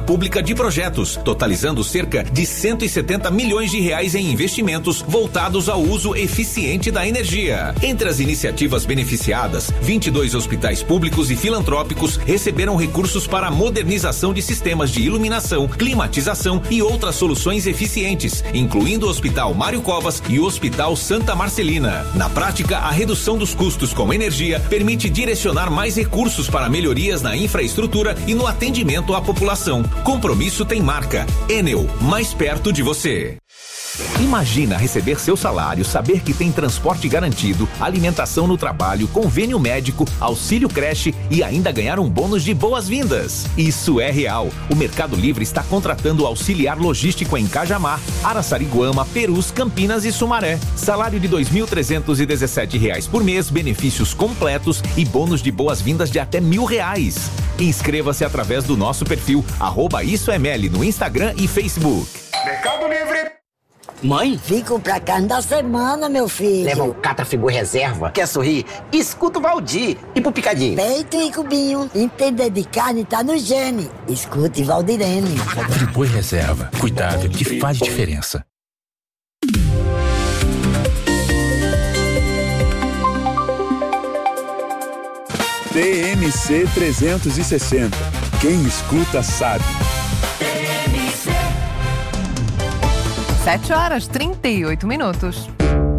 pública de projetos, totalizando cerca de 170 milhões de reais em investimentos voltados ao uso eficiente da energia. Entre as iniciativas beneficiadas, 22 hospitais públicos e filantrópicos receberam recursos para a modernização de sistemas de iluminação, climatização e outras soluções eficientes, incluindo o Hospital Mário Covas e o Hospital Santa Marcelina. Na prática, a redução dos custos com energia permite direcionar mais recursos para melhorias na infraestrutura e no atendimento à população. Compromisso tem marca. Enel, mais perto de você. Imagina receber seu salário, saber que tem transporte garantido, alimentação no trabalho, convênio médico, auxílio creche e ainda ganhar um bônus de boas-vindas. Isso é real. O Mercado Livre está contratando auxiliar logístico em Cajamar, Araçariguama, Perus, Campinas e Sumaré. Salário de R$ 2.317 por mês, benefícios completos e bônus de boas-vindas de até R$1.000. Inscreva-se através do nosso perfil @IsoEML no Instagram e Facebook. Mercado Livre. Mãe? Vim comprar carne da semana, meu filho. Leva um Catrafigor reserva. Quer sorrir? Escuta o Valdir. E pro picadinho? Peito e cubinho. Entender de carne tá no gene. Escute Valdirene. Friboi reserva. Cuidado que faz diferença. TMC 360. Quem escuta sabe. 7h38.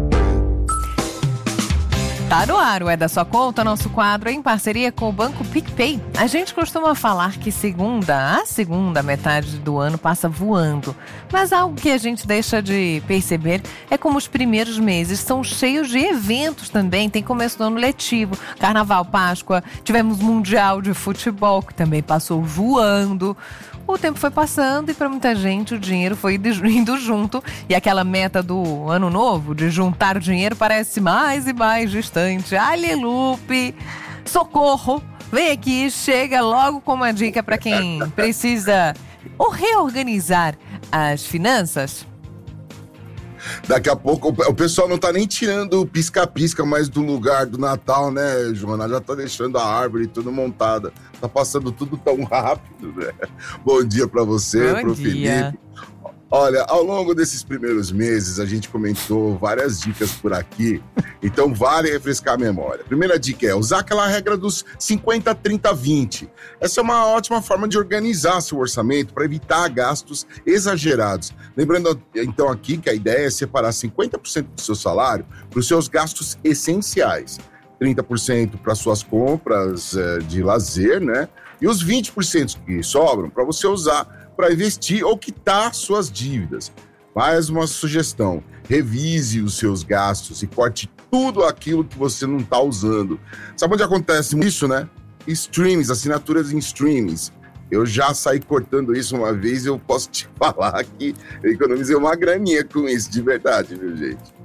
Tá no ar, é da sua conta, nosso quadro em parceria com o Banco PicPay. A gente costuma falar que a segunda metade do ano passa voando. Mas algo que a gente deixa de perceber é como os primeiros meses são cheios de eventos também. Tem começo do ano letivo, Carnaval, Páscoa, tivemos Mundial de Futebol, que também passou voando. O tempo foi passando e para muita gente o dinheiro foi indo junto. E aquela meta do ano novo, de juntar dinheiro, parece mais e mais distante. Alelupe! Socorro! Vem aqui, chega logo com uma dica para quem precisa reorganizar as finanças. Daqui a pouco o pessoal não tá nem tirando o pisca-pisca mais do lugar do Natal, né, Joana? Já tá deixando a árvore tudo montada. Tá passando tudo tão rápido, né? Bom dia pra você, pro Felipe. Olha, ao longo desses primeiros meses, a gente comentou várias dicas por aqui, então vale refrescar a memória. Primeira dica é usar aquela regra dos 50, 30, 20. Essa é uma ótima forma de organizar seu orçamento para evitar gastos exagerados. Lembrando, então, aqui que a ideia é separar 50% do seu salário para os seus gastos essenciais, 30% para suas compras de lazer, né? E os 20% que sobram para você usar para investir ou quitar suas dívidas. Mais uma sugestão, revise os seus gastos e corte tudo aquilo que você não está usando. Sabe onde acontece isso, né? Streams, assinaturas em streamings. Eu já saí cortando isso uma vez e eu posso te falar que eu economizei uma graninha com isso, de verdade, viu, gente?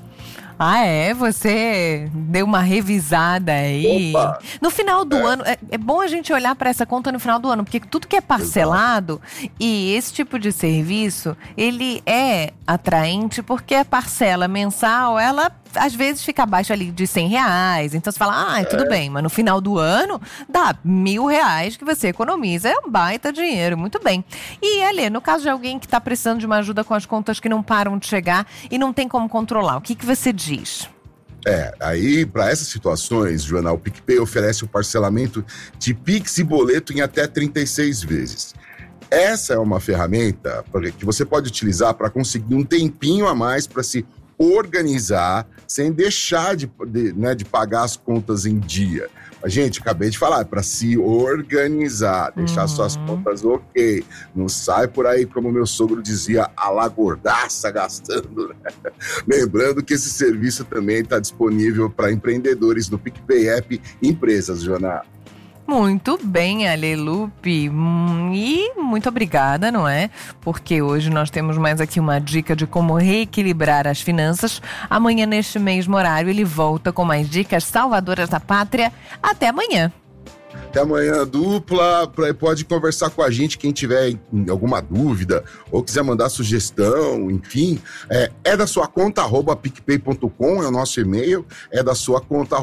Ah, é? Você deu uma revisada aí. Opa. No final do ano, é bom a gente olhar para essa conta no final do ano, porque tudo que é parcelado e esse tipo de serviço, ele é atraente porque a parcela mensal, ela às vezes fica abaixo ali de R$100. Então você fala, tudo bem, mas no final do ano dá R$1.000 que você economiza. É um baita dinheiro, muito bem. E, Alê, no caso de alguém que está precisando de uma ajuda com as contas que não param de chegar e não tem como controlar, o que você diz? Aí, para essas situações, Joana, o PicPay oferece o parcelamento de Pix e boleto em até 36 vezes. Essa é uma ferramenta que você pode utilizar para conseguir um tempinho a mais para se organizar sem deixar de pagar as contas em dia. Mas, gente, acabei de falar, é para se organizar, deixar suas contas ok. Não sai por aí, como meu sogro dizia, a la gordaça gastando, né? Lembrando que esse serviço também está disponível para empreendedores no PicPay App Empresas, Joana. Muito bem, Alelupe. E muito obrigada, não é? Porque hoje nós temos mais aqui uma dica de como reequilibrar as finanças. Amanhã, neste mesmo horário, ele volta com mais dicas salvadoras da pátria. Até amanhã. Até amanhã, dupla. Pode conversar com a gente, quem tiver alguma dúvida ou quiser mandar sugestão, enfim. É da sua conta @picpay.com, é o nosso e-mail. É da sua conta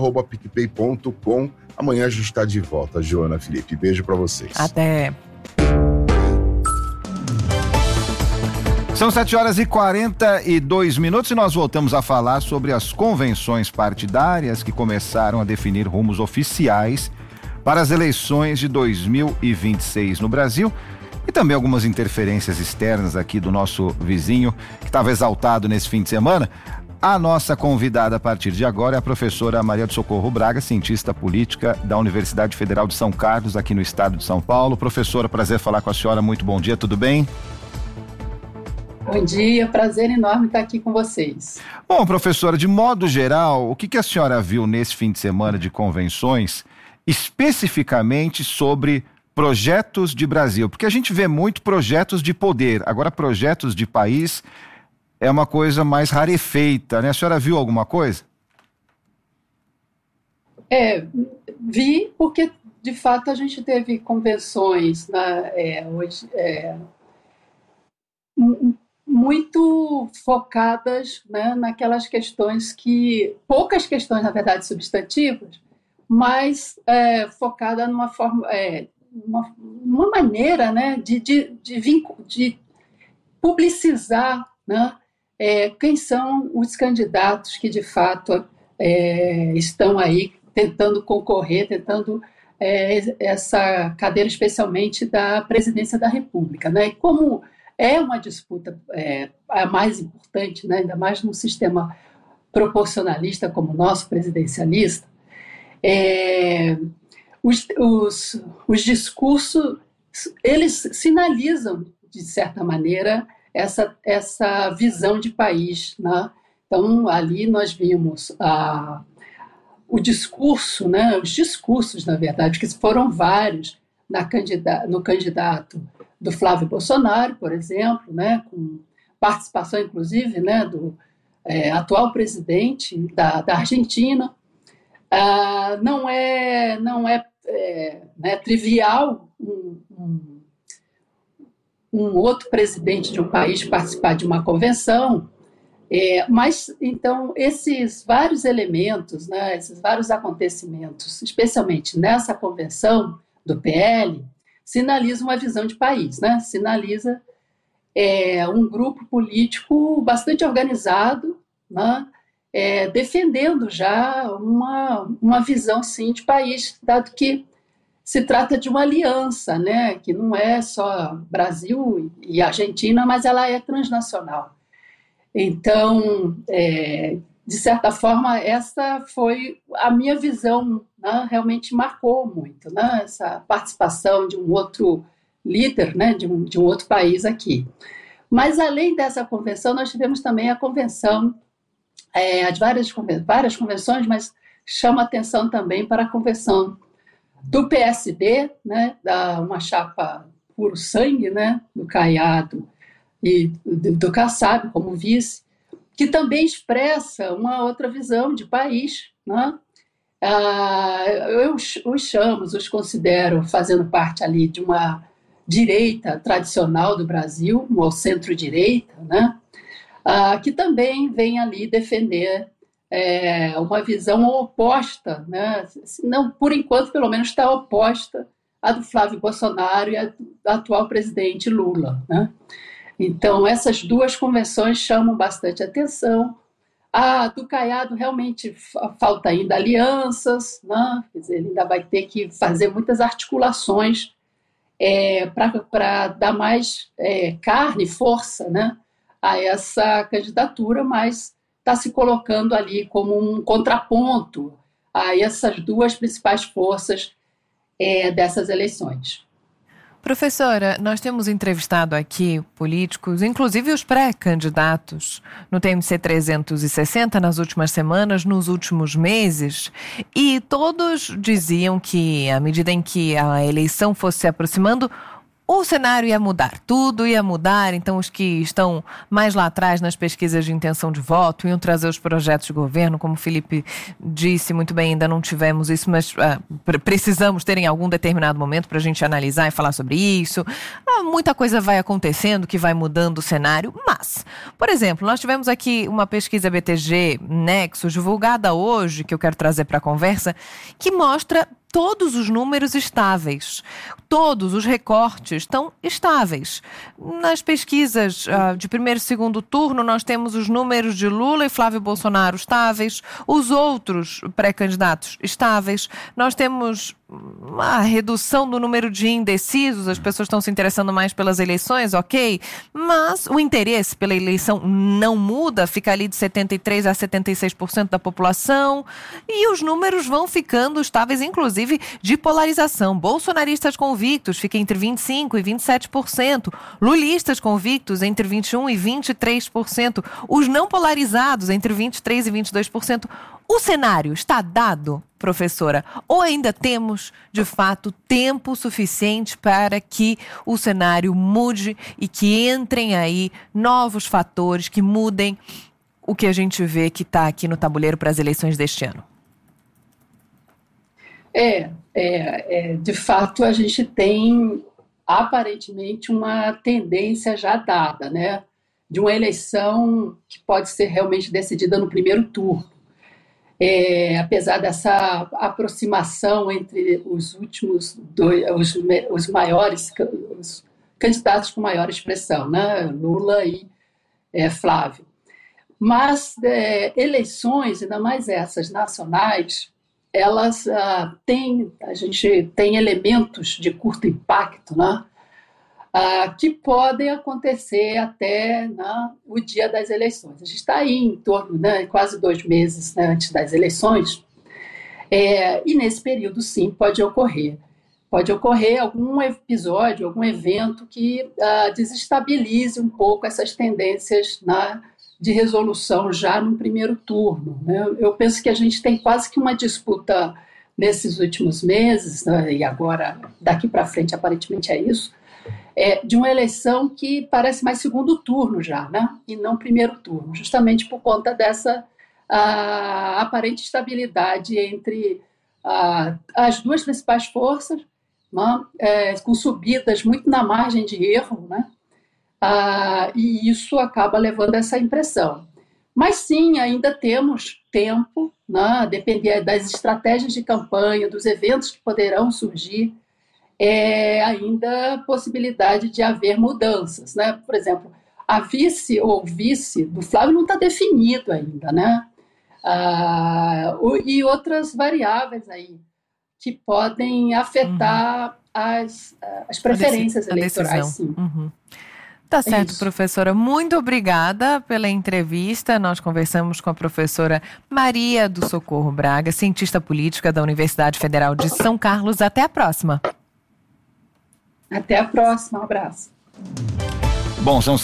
@picpay.com. Amanhã a gente está de volta, Joana, Felipe. Beijo para vocês. Até. São 7h42 e nós voltamos a falar sobre as convenções partidárias que começaram a definir rumos oficiais para as eleições de 2026 no Brasil e também algumas interferências externas aqui do nosso vizinho que estava exaltado nesse fim de semana. A nossa convidada a partir de agora é a professora Maria do Socorro Braga, cientista política da Universidade Federal de São Carlos, aqui no estado de São Paulo. Professora, prazer falar com a senhora, muito bom dia, tudo bem? Bom dia, prazer enorme estar aqui com vocês. Bom, professora, de modo geral, o que a senhora viu nesse fim de semana de convenções, especificamente sobre projetos de Brasil? Porque a gente vê muito projetos de poder, agora projetos de país é uma coisa mais rarefeita, né? A senhora viu alguma coisa? Vi, porque de fato a gente teve convenções hoje muito focadas, né, naquelas questões poucas questões, na verdade, substantivas, mas focada numa forma, uma maneira, né, de publicizar, né, quem são os candidatos que, de fato, estão aí tentando concorrer, tentando essa cadeira, especialmente da presidência da República, né? E como é uma disputa a mais importante, né, ainda mais num sistema proporcionalista como o nosso, presidencialista, os discursos, eles sinalizam, de certa maneira, essa visão de país, né? Então, ali nós vimos o discurso, né, os discursos, na verdade, que foram vários no candidato do Flávio Bolsonaro, por exemplo, né, com participação, inclusive, né, do atual presidente da Argentina. Não é trivial um outro presidente de um país participar de uma convenção, mas, então, esses vários elementos, né, esses vários acontecimentos, especialmente nessa convenção do PL, sinaliza uma visão de país, né? Sinaliza um grupo político bastante organizado, né? Defendendo já uma visão, sim, de país, dado que se trata de uma aliança, né? Que não é só Brasil e Argentina, mas ela é transnacional. Então, de certa forma, essa foi a minha visão, né? Realmente marcou muito, né? Essa participação de um outro líder, né? de um outro país aqui. Mas, além dessa convenção, nós tivemos também a convenção, de várias convenções, mas chama atenção também para a convenção do PSB, né? Uma chapa puro sangue, né? Do Caiado e do Kassab como vice, que também expressa uma outra visão de país, né? Eu os considero fazendo parte ali de uma direita tradicional do Brasil, ou centro-direita, né? Que também vem ali defender uma visão oposta, né? Não, por enquanto, pelo menos, está oposta à do Flávio Bolsonaro e à do atual presidente Lula, né? Então, essas duas convenções chamam bastante atenção. A do Caiado realmente falta ainda alianças, né? Quer dizer, ele ainda vai ter que fazer muitas articulações para dar mais carne e força, né, a essa candidatura, mas está se colocando ali como um contraponto a essas duas principais forças dessas eleições. Professora, nós temos entrevistado aqui políticos, inclusive os pré-candidatos no TMC 360 nas últimas semanas, nos últimos meses, e todos diziam que, à medida em que a eleição fosse se aproximando, o cenário ia mudar, tudo ia mudar, então os que estão mais lá atrás nas pesquisas de intenção de voto iam trazer os projetos de governo, como o Felipe disse muito bem, ainda não tivemos isso, mas precisamos ter em algum determinado momento para a gente analisar e falar sobre isso. Muita coisa vai acontecendo que vai mudando o cenário, mas, por exemplo, nós tivemos aqui uma pesquisa BTG Nexus divulgada hoje, que eu quero trazer para a conversa, que mostra todos os números estáveis. Todos os recortes estão estáveis. Nas pesquisas de primeiro e segundo turno, nós temos os números de Lula e Flávio Bolsonaro estáveis, os outros pré-candidatos estáveis. Nós temos uma redução do número de indecisos, as pessoas estão se interessando mais pelas eleições, ok? Mas o interesse pela eleição não muda, fica ali de 73% a 76% da população, e os números vão ficando estáveis, inclusive de polarização. Bolsonaristas convictos fica entre 25% e 27%, lulistas convictos entre 21% e 23%, os não polarizados entre 23% e 22%. O cenário está dado, professora? Ou ainda temos, de fato, tempo suficiente para que o cenário mude e que entrem aí novos fatores que mudem o que a gente vê que está aqui no tabuleiro para as eleições deste ano? De fato, a gente tem aparentemente uma tendência já dada, né? De uma eleição que pode ser realmente decidida no primeiro turno. Apesar dessa aproximação entre os últimos dois, os maiores, os candidatos com maior expressão, né? Lula e Flávio. Mas eleições, ainda mais essas nacionais, elas a gente tem elementos de curto impacto, né? Que podem acontecer até o dia das eleições. A gente está aí em torno, quase 2 meses antes das eleições, e nesse período, sim, pode ocorrer algum episódio, algum evento que desestabilize um pouco essas tendências de resolução já no primeiro turno, né? Eu penso que a gente tem quase que uma disputa nesses últimos meses, e agora, daqui para frente, aparentemente é isso, de uma eleição que parece mais segundo turno já, né? E não primeiro turno, justamente por conta dessa aparente estabilidade entre as duas principais forças, né? Com subidas muito na margem de erro, né? E isso acaba levando essa impressão. Mas sim, ainda temos tempo, né? Depender das estratégias de campanha, dos eventos que poderão surgir, ainda possibilidade de haver mudanças, né? Por exemplo, a vice ou vice do Flávio não está definido ainda, né? E outras variáveis aí que podem afetar as preferências eleitorais, sim. Tá certo, professora. Muito obrigada pela entrevista. Nós conversamos com a professora Maria do Socorro Braga, cientista política da Universidade Federal de São Carlos. Até a próxima. Até a próxima. Um abraço. Bom, são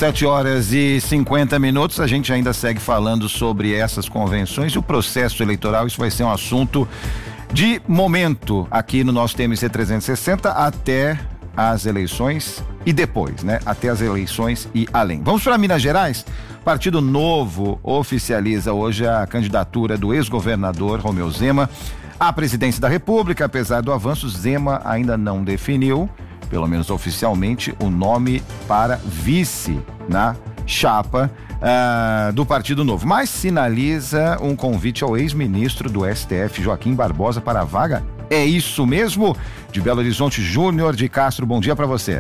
7h50. A gente ainda segue falando sobre essas convenções e o processo eleitoral. Isso vai ser um assunto de momento aqui no nosso TMC 360 até as eleições e depois, né? Até as eleições e além. Vamos para Minas Gerais? Partido Novo oficializa hoje a candidatura do ex-governador Romeu Zema à presidência da República. Apesar do avanço, Zema ainda não definiu, pelo menos oficialmente, o nome para vice na chapa do Partido Novo, mas sinaliza um convite ao ex-ministro do STF, Joaquim Barbosa, para a vaga. É isso mesmo? De Belo Horizonte, Júnior de Castro, bom dia para você.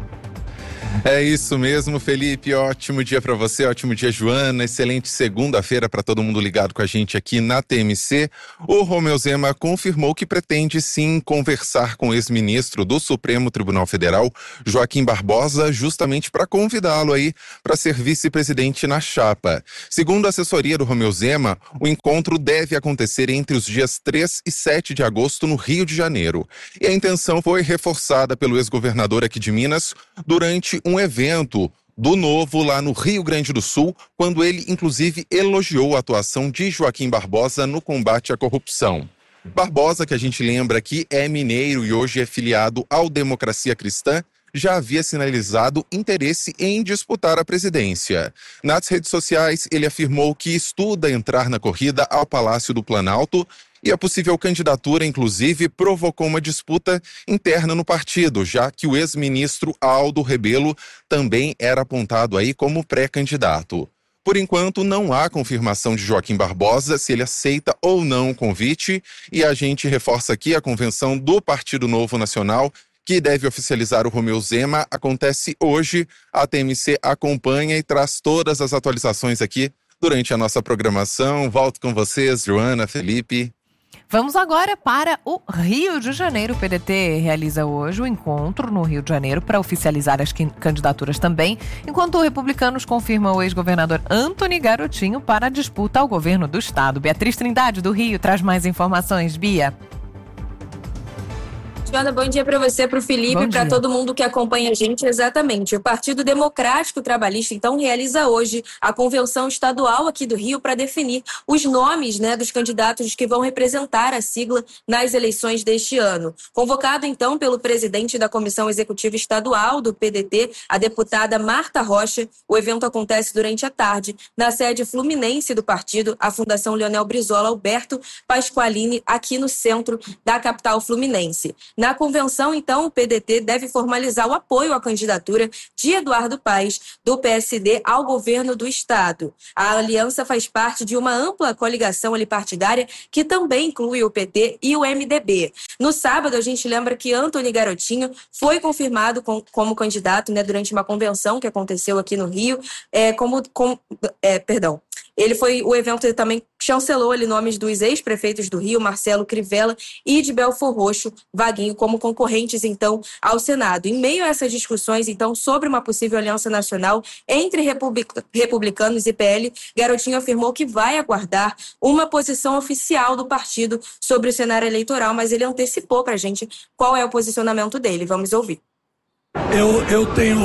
É isso mesmo, Felipe, ótimo dia para você, ótimo dia, Joana, excelente segunda-feira para todo mundo ligado com a gente aqui na TMC. O Romeu Zema confirmou que pretende sim conversar com o ex-ministro do Supremo Tribunal Federal, Joaquim Barbosa, justamente para convidá-lo aí para ser vice-presidente na chapa. Segundo a assessoria do Romeu Zema, o encontro deve acontecer entre os dias 3 e 7 de agosto no Rio de Janeiro. E a intenção foi reforçada pelo ex-governador aqui de Minas durante um evento do Novo lá no Rio Grande do Sul, quando ele inclusive elogiou a atuação de Joaquim Barbosa no combate à corrupção. Barbosa, que a gente lembra aqui, é mineiro e hoje é filiado ao Democracia Cristã, já havia sinalizado interesse em disputar a presidência. Nas redes sociais, ele afirmou que estuda entrar na corrida ao Palácio do Planalto e a possível candidatura, inclusive, provocou uma disputa interna no partido, já que o ex-ministro Aldo Rebelo também era apontado aí como pré-candidato. Por enquanto, não há confirmação de Joaquim Barbosa se ele aceita ou não o convite, e a gente reforça aqui a convenção do Partido Novo Nacional, que deve oficializar o Romeu Zema, acontece hoje. A TMC acompanha e traz todas as atualizações aqui durante a nossa programação. Volto com vocês, Joana, Felipe. Vamos agora para o Rio de Janeiro. O PDT realiza hoje o encontro no Rio de Janeiro para oficializar as candidaturas também, enquanto o Republicanos confirma o ex-governador Antony Garotinho para a disputa ao governo do estado. Beatriz Trindade, do Rio, traz mais informações. Bia. Joana, bom dia para você, para o Felipe, para todo mundo que acompanha a gente. Exatamente. O Partido Democrático Trabalhista, então, realiza hoje a convenção estadual aqui do Rio para definir os nomes, dos candidatos que vão representar a sigla nas eleições deste ano. Convocado, então, pelo presidente da Comissão Executiva Estadual do PDT, a deputada Marta Rocha, o evento acontece durante a tarde na sede fluminense do partido, a Fundação Leonel Brizola Alberto Pasqualini, aqui no centro da capital fluminense. Na convenção, então, o PDT deve formalizar o apoio à candidatura de Eduardo Paes, do PSD, ao governo do estado. A aliança faz parte de uma ampla coligação partidária que também inclui o PT e o MDB. No sábado, a gente lembra que Antony Garotinho foi confirmado como candidato durante uma convenção que aconteceu aqui no Rio, o evento também chancelou nomes dos ex-prefeitos do Rio, Marcelo Crivella e de Belfor Roxo, Vaguinho, como concorrentes, então, ao Senado. Em meio a essas discussões, então, sobre uma possível aliança nacional entre republicanos e PL, Garotinho afirmou que vai aguardar uma posição oficial do partido sobre o cenário eleitoral, mas ele antecipou para a gente qual é o posicionamento dele. Vamos ouvir. Eu tenho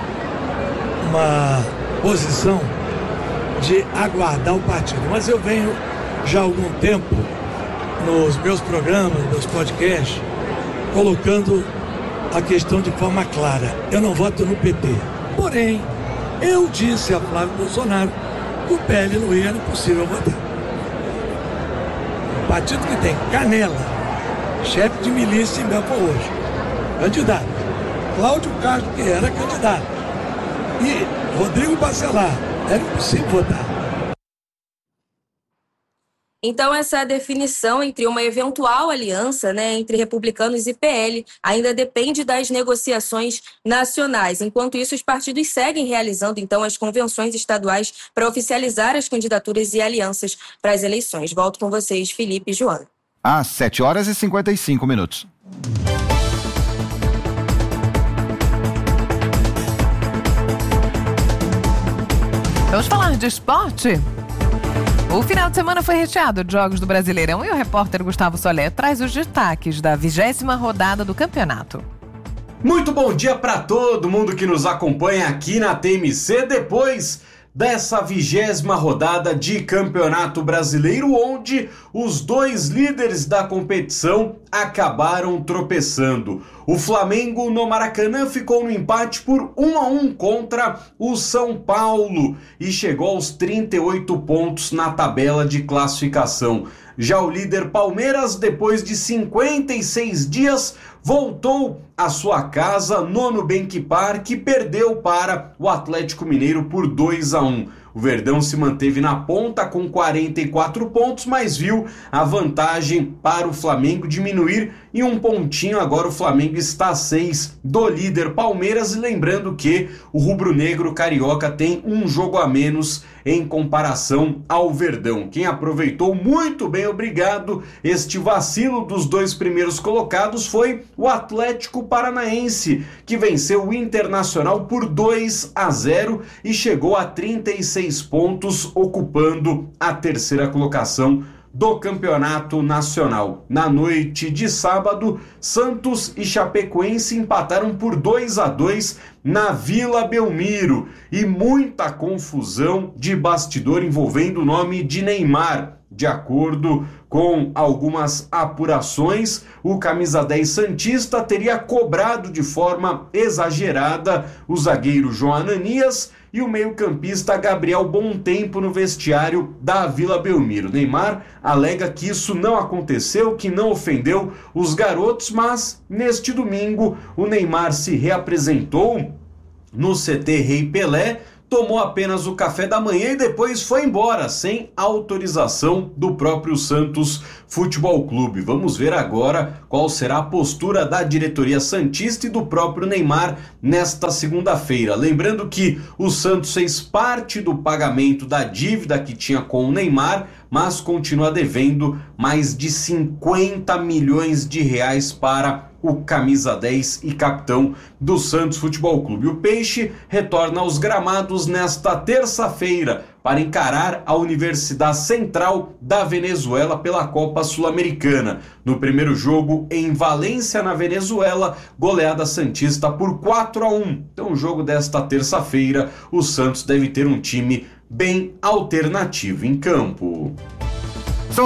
uma posição de aguardar o partido, mas eu venho já há algum tempo nos meus programas, nos podcasts, colocando a questão de forma clara. Eu não voto no PT. Porém, eu disse a Flávio Bolsonaro que o PL não era impossível votar. Um partido que tem Canela, chefe de milícia em Belfor Roxo, candidato. Cláudio Castro, que era candidato. E Rodrigo Bacelar, era impossível votar. Então, essa definição entre uma eventual aliança entre republicanos e PL ainda depende das negociações nacionais. Enquanto isso, os partidos seguem realizando, então, as convenções estaduais para oficializar as candidaturas e alianças para as eleições. Volto com vocês, Felipe e Joana. Às 7h55. Vamos falar de esporte? O final de semana foi recheado de jogos do Brasileirão e o repórter Gustavo Solé traz os destaques da 20ª rodada do campeonato. Muito bom dia para todo mundo que nos acompanha aqui na TMC depois dessa 20ª rodada de Campeonato Brasileiro, onde os dois líderes da competição acabaram tropeçando. O Flamengo no Maracanã ficou no empate por 1-1 contra o São Paulo e chegou aos 38 pontos na tabela de classificação. Já o líder Palmeiras, depois de 56 dias, voltou à sua casa no Nubank Park e perdeu para o Atlético Mineiro por 2-1. O Verdão se manteve na ponta com 44 pontos, mas viu a vantagem para o Flamengo diminuir em um pontinho. Agora o Flamengo está a 6 do líder Palmeiras. E lembrando que o rubro-negro carioca tem um jogo a menos em comparação ao Verdão. Quem aproveitou muito bem, obrigado, este vacilo dos dois primeiros colocados foi o Atlético Paranaense, que venceu o Internacional por 2-0 e chegou a 36 pontos, ocupando a terceira colocação do Campeonato Nacional. Na noite de sábado, Santos e Chapecoense empataram por 2-2 na Vila Belmiro e muita confusão de bastidor envolvendo o nome de Neymar. De acordo com algumas apurações, o camisa 10 santista teria cobrado de forma exagerada o zagueiro João Ananias e o meio-campista Gabriel Bontempo no vestiário da Vila Belmiro. Neymar alega que isso não aconteceu, que não ofendeu os garotos, mas neste domingo o Neymar se reapresentou no CT Rei Pelé tomou apenas o café da manhã e depois foi embora, sem autorização do próprio Santos Futebol Clube. Vamos ver agora qual será a postura da diretoria santista e do próprio Neymar nesta segunda-feira. Lembrando que o Santos fez parte do pagamento da dívida que tinha com o Neymar, mas continua devendo mais de 50 milhões de reais para o camisa 10 e capitão do Santos Futebol Clube. O Peixe retorna aos gramados nesta terça-feira para encarar a Universidade Central da Venezuela pela Copa Sul-Americana. No primeiro jogo em Valência, na Venezuela, goleada santista por 4-1. Então, o jogo desta terça-feira, o Santos deve ter um time bem alternativo em campo. São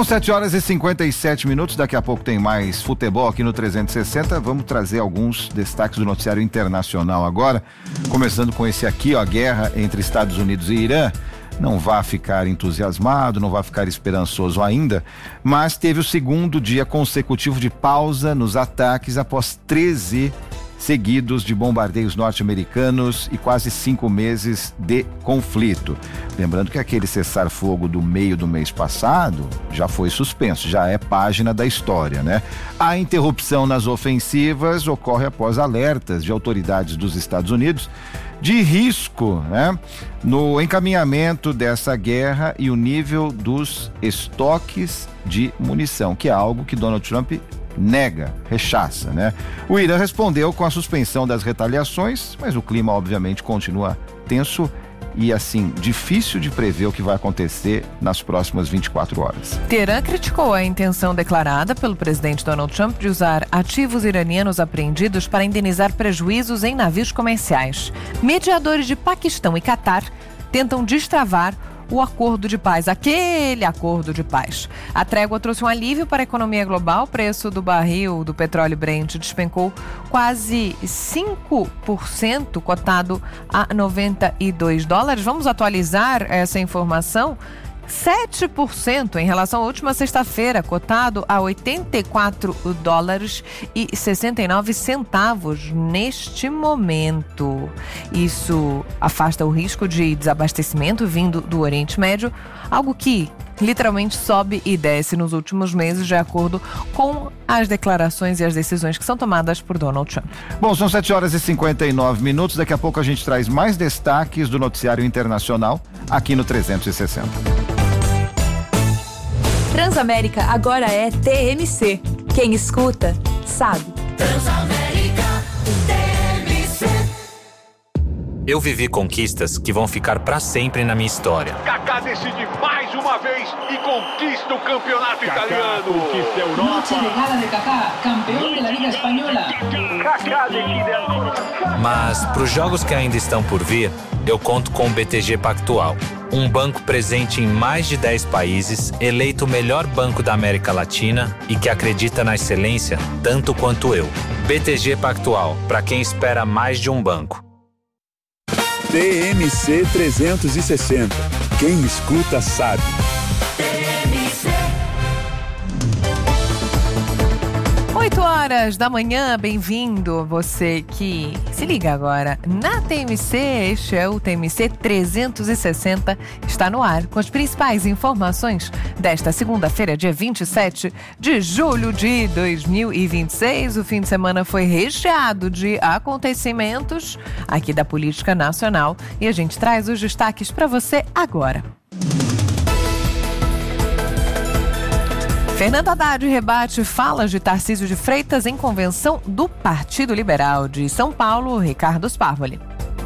7h57, daqui a pouco tem mais futebol aqui no 360, vamos trazer alguns destaques do noticiário internacional agora, começando com esse aqui, a guerra entre Estados Unidos e Irã. Não vá ficar entusiasmado, não vá ficar esperançoso ainda, mas teve o segundo dia consecutivo de pausa nos ataques após 13 seguidos de bombardeios norte-americanos e quase 5 meses de conflito. Lembrando que aquele cessar-fogo do meio do mês passado já foi suspenso, já é página da história, né? A interrupção nas ofensivas ocorre após alertas de autoridades dos Estados Unidos de risco, né, no encaminhamento dessa guerra e o nível dos estoques de munição, que é algo que Donald Trump nega, rechaça, né? O Irã respondeu com a suspensão das retaliações, mas o clima obviamente continua tenso e assim, difícil de prever o que vai acontecer nas próximas 24 horas. Teherã criticou a intenção declarada pelo presidente Donald Trump de usar ativos iranianos apreendidos para indenizar prejuízos em navios comerciais. Mediadores de Paquistão e Catar tentam destravar o acordo de paz, aquele acordo de paz. A trégua trouxe um alívio para a economia global. O preço do barril do petróleo Brent despencou quase 5%, cotado a $92. Vamos atualizar essa informação? 7% em relação à última sexta-feira, cotado a $84,69 neste momento. Isso afasta o risco de desabastecimento vindo do Oriente Médio, algo que literalmente sobe e desce nos últimos meses, de acordo com as declarações e as decisões que são tomadas por Donald Trump. Bom, são 7h59, daqui a pouco a gente traz mais destaques do noticiário internacional aqui no 360. Transamérica agora é TMC. Quem escuta, sabe. Transamérica TMC. Eu vivi conquistas que vão ficar pra sempre na minha história. Kaká decide mais uma vez e conquista o campeonato italiano. Conquista a Europa. Noche de gala de Kaká, campeão da Liga Espanhola. Kaká decide ancora. Mas pros jogos que ainda estão por vir, eu conto com o BTG Pactual. Um banco presente em mais de 10 países, eleito o melhor banco da América Latina e que acredita na excelência tanto quanto eu. BTG Pactual, para quem espera mais de um banco. TMC 360. Quem escuta sabe. 8h da manhã, bem-vindo você que se liga agora na TMC. Este é o TMC 360, está no ar com as principais informações desta segunda-feira, dia 27 de julho de 2026. O fim de semana foi recheado de acontecimentos aqui da política nacional e a gente traz os destaques para você agora. Fernando Haddad rebate falas de Tarcísio de Freitas em convenção do Partido Liberal. De São Paulo, Ricardo Sparvoli.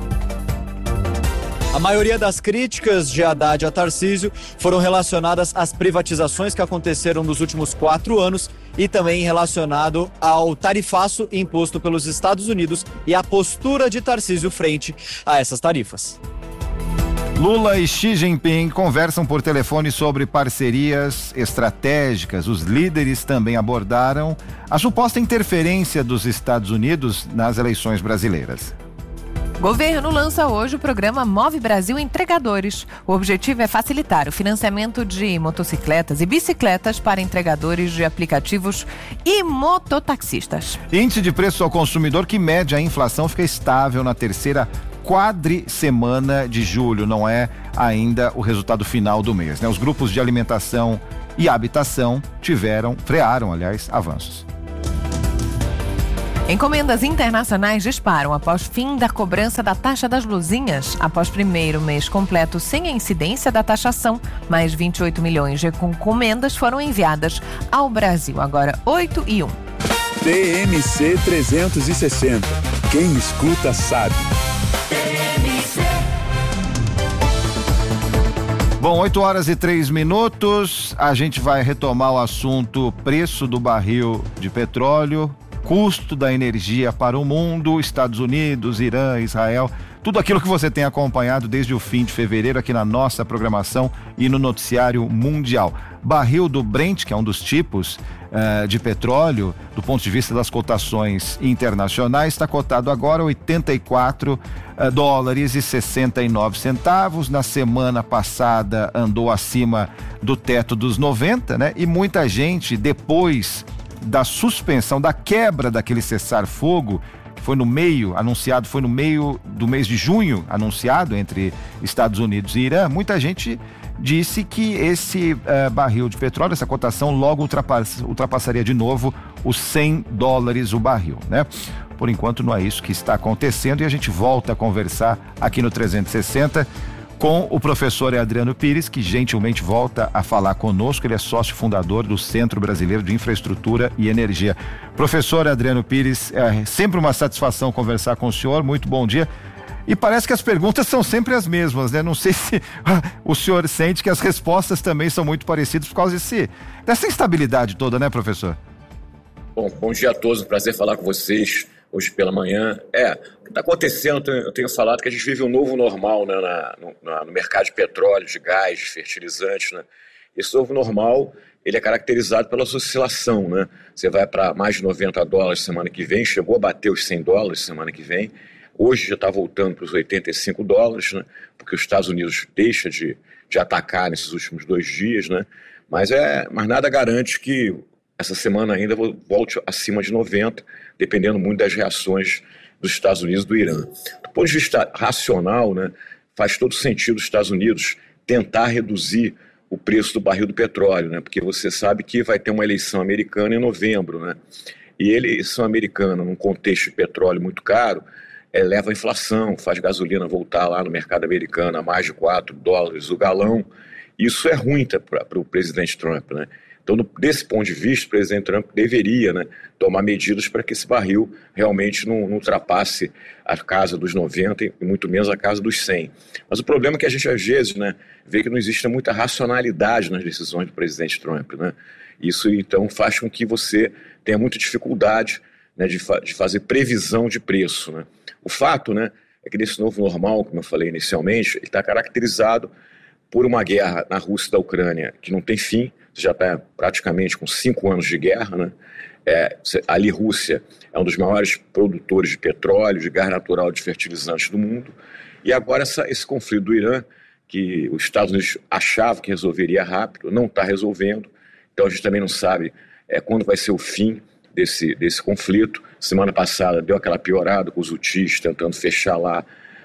A maioria das críticas de Haddad a Tarcísio foram relacionadas às privatizações que aconteceram nos últimos 4 anos e também relacionado ao tarifaço imposto pelos Estados Unidos e a postura de Tarcísio frente a essas tarifas. Lula e Xi Jinping conversam por telefone sobre parcerias estratégicas. Os líderes também abordaram a suposta interferência dos Estados Unidos nas eleições brasileiras. Governo lança hoje o programa Move Brasil Entregadores. O objetivo é facilitar o financiamento de motocicletas e bicicletas para entregadores de aplicativos e mototaxistas. Índice de preço ao consumidor que mede a inflação fica estável na terceira quadricemana de julho, não é ainda o resultado final do mês, né? Os grupos de alimentação e habitação frearam, avanços. Encomendas internacionais disparam após fim da cobrança da taxa das luzinhas. Após primeiro mês completo sem a incidência da taxação, mais 28 milhões de encomendas foram enviadas ao Brasil. Agora 8:01. TMC 360. Quem escuta sabe. Bom, 8h03. A gente vai retomar o assunto preço do barril de petróleo, custo da energia para o mundo, Estados Unidos, Irã, Israel, tudo aquilo que você tem acompanhado desde o fim de fevereiro aqui na nossa programação e no noticiário mundial. Barril do Brent, que é um dos tipos de petróleo, do ponto de vista das cotações internacionais, está cotado agora $84,69. Na semana passada andou acima do teto dos 90, né? E muita gente, depois da suspensão, da quebra daquele cessar-fogo, que foi no meio do mês de junho, anunciado entre Estados Unidos e Irã, muita gente disse que esse barril de petróleo, essa cotação logo ultrapassaria de novo os $100 o barril, né? Por enquanto não é isso que está acontecendo e a gente volta a conversar aqui no 360 com o professor Adriano Pires, que gentilmente volta a falar conosco. Ele é sócio fundador do Centro Brasileiro de Infraestrutura e Energia. Professor Adriano Pires, é sempre uma satisfação conversar com o senhor. Muito bom dia. E parece que as perguntas são sempre as mesmas, né? Não sei se o senhor sente que as respostas também são muito parecidas por causa dessa instabilidade toda, né, professor? Bom dia a todos, um prazer falar com vocês hoje pela manhã. O que está acontecendo, eu tenho falado que a gente vive um novo normal, né, no mercado de petróleo, de gás, de fertilizantes, né? Esse novo normal, ele é caracterizado pela oscilação, né? Você vai para mais de $90 semana que vem, chegou a bater os $100 semana que vem, hoje já está voltando para os $85, né? Porque os Estados Unidos deixa de atacar nesses últimos 2 dias, né? Mas nada garante que essa semana ainda volte acima de 90, dependendo muito das reações dos Estados Unidos e do Irã. Do ponto de vista racional, né, faz todo sentido os Estados Unidos tentar reduzir o preço do barril do petróleo, né, porque você sabe que vai ter uma eleição americana em novembro, né, e eleição americana, num contexto de petróleo muito caro, leva a inflação, faz gasolina voltar lá no mercado americano a mais de $4 o galão. Isso é ruim para o presidente Trump, né? Então, desse ponto de vista, o presidente Trump deveria, né, tomar medidas para que esse barril realmente não ultrapasse a casa dos 90 e muito menos a casa dos 100. Mas o problema é que a gente, às vezes, né, vê que não existe muita racionalidade nas decisões do presidente Trump, né? Isso, então, faz com que você tenha muita dificuldade, né, de fazer previsão de preço, né? O fato, né, é que nesse novo normal, como eu falei inicialmente, ele está caracterizado por uma guerra na Rússia e da Ucrânia que não tem fim. Já está praticamente com 5 anos de guerra, né? Ali Rússia é um dos maiores produtores de petróleo, de gás natural, de fertilizantes do mundo. E agora esse conflito do Irã, que os Estados Unidos achavam que resolveria rápido, não está resolvendo. Então a gente também não sabe quando vai ser o fim desse conflito. Semana passada deu aquela piorada com os Houthis tentando fechar lá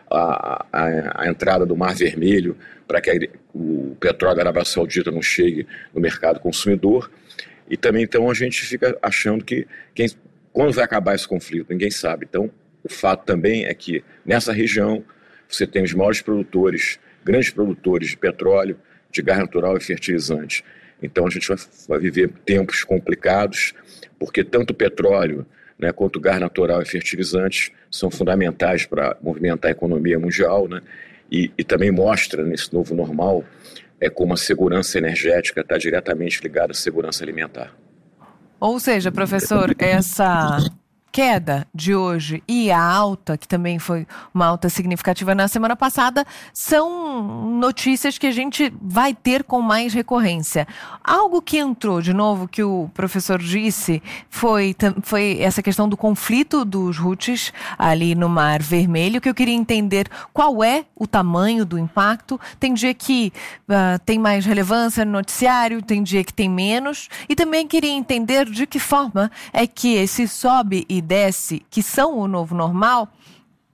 a entrada do Mar Vermelho para que o petróleo da Arábia Saudita não chegue no mercado consumidor. E também, então, a gente fica achando que quando vai acabar esse conflito, ninguém sabe. Então, o fato também é que nessa região você tem os maiores produtores, grandes produtores de petróleo, de gás natural e fertilizantes. Então, a gente vai viver tempos complicados, porque tanto o petróleo, né, quanto o gás natural e fertilizantes são fundamentais para movimentar a economia mundial, né? E também mostra nesse novo normal como a segurança energética está diretamente ligada à segurança alimentar. Ou seja, professor, essa queda de hoje e a alta, que também foi uma alta significativa na semana passada, são notícias que a gente vai ter com mais recorrência. Algo que entrou de novo, que o professor disse, foi essa questão do conflito dos Houthis ali no Mar Vermelho, que eu queria entender qual é o tamanho do impacto. Tem dia que tem mais relevância no noticiário, tem dia que tem menos, e também queria entender de que forma é que esse sobe e desce, que são o novo normal,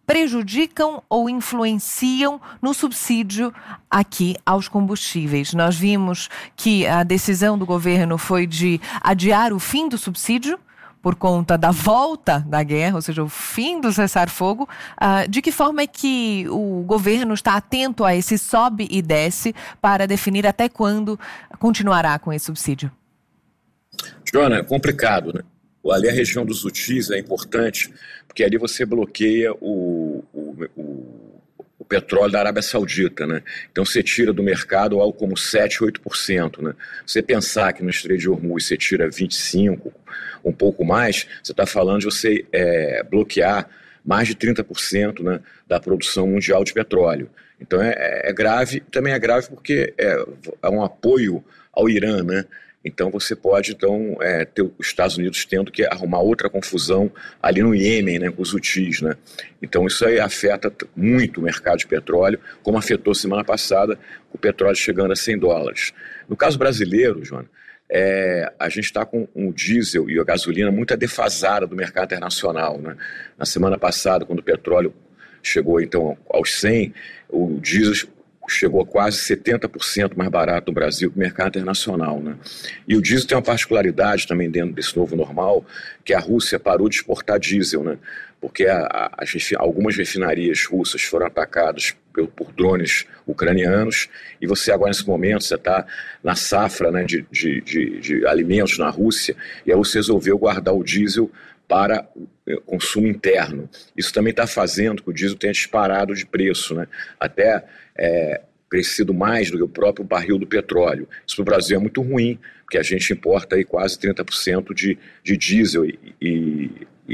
prejudicam ou influenciam no subsídio aqui aos combustíveis. Nós vimos que a decisão do governo foi de adiar o fim do subsídio por conta da volta da guerra, ou seja, o fim do cessar-fogo. De que forma é que o governo está atento a esse sobe e desce para definir até quando continuará com esse subsídio? Joana, é complicado, né? Ali a região dos UTIs é importante, porque ali você bloqueia o petróleo da Arábia Saudita, né? Então você tira do mercado algo como 7%, 8%, né? Você pensar que no Estreito de Hormuz você tira 25%, um pouco mais, você está falando de você bloquear mais de 30%, né, da produção mundial de petróleo. Então é grave, também é grave porque é um apoio ao Irã, né? Então você pode ter os Estados Unidos tendo que arrumar outra confusão ali no Iêmen, né, com os Houthis, né? Então isso aí afeta muito o mercado de petróleo, como afetou semana passada, com o petróleo chegando a $100. No caso brasileiro, Joana, a gente está com o diesel e a gasolina muito defasada do mercado internacional, né? Na semana passada, quando o petróleo chegou então aos 100, o diesel chegou a quase 70% mais barato no Brasil que o mercado internacional, né? E o diesel tem uma particularidade também dentro desse novo normal, que a Rússia parou de exportar diesel, né? Porque algumas refinarias russas foram atacadas por drones ucranianos, e você agora nesse momento você está na safra, né, de alimentos na Rússia, e a Rússia resolveu guardar o diesel para consumo interno. Isso também está fazendo que o diesel tenha disparado de preço, né? Até crescido mais do que o próprio barril do petróleo. Isso para o Brasil é muito ruim, porque a gente importa aí quase 30% de diesel e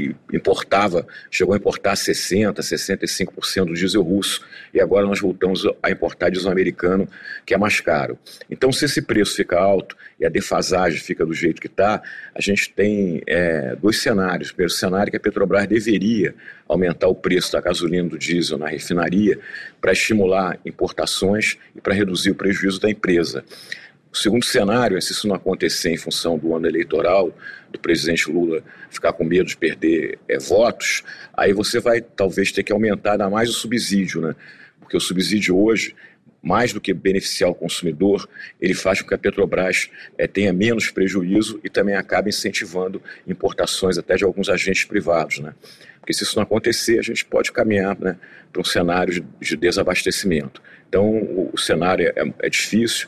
chegou a importar 60%, 65% do diesel russo, e agora nós voltamos a importar diesel americano, que é mais caro. Então, se esse preço fica alto e a defasagem fica do jeito que está, a gente tem dois cenários. O primeiro cenário é que a Petrobras deveria aumentar o preço da gasolina e do diesel na refinaria para estimular importações e para reduzir o prejuízo da empresa. O segundo cenário é, se isso não acontecer em função do ano eleitoral, do presidente Lula ficar com medo de perder votos, aí você vai talvez ter que aumentar ainda mais o subsídio, né? Porque o subsídio hoje, mais do que beneficiar o consumidor, ele faz com que a Petrobras tenha menos prejuízo e também acaba incentivando importações até de alguns agentes privados, né? Porque se isso não acontecer, a gente pode caminhar, né, para um cenário de desabastecimento. Então o cenário é difícil,